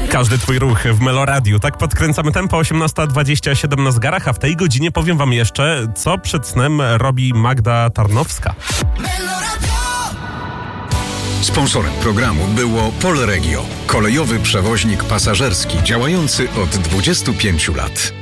Każdy twój ruch w Meloradiu. Tak podkręcamy tempo. 18:27 na zegarach, a w tej godzinie powiem wam jeszcze, co przed snem robi Magda Tarnowska. Sponsorem programu było Polregio, kolejowy przewoźnik pasażerski działający od 25 lat.